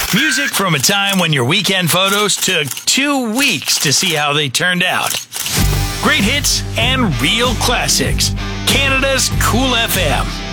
Music from a time when your weekend photos took 2 weeks to see how they turned out. Great hits and real classics. Canada's Cool FM.